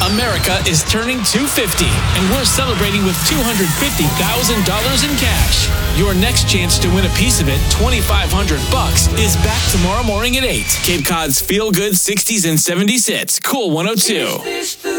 America is turning 250, and we're celebrating with $250,000 in cash. Your next chance to win a piece of it, $2,500, is back tomorrow morning at 8. Cape Cod's Feel Good 60s and 70s hits. Cool 102.